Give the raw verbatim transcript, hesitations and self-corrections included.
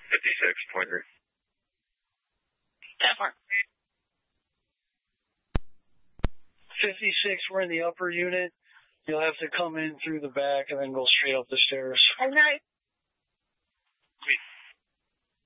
fifty-six, pointer. ten four. fifty-six, we're in the upper unit. You'll have to come in through the back and then go straight up the stairs. Okay. Sweet.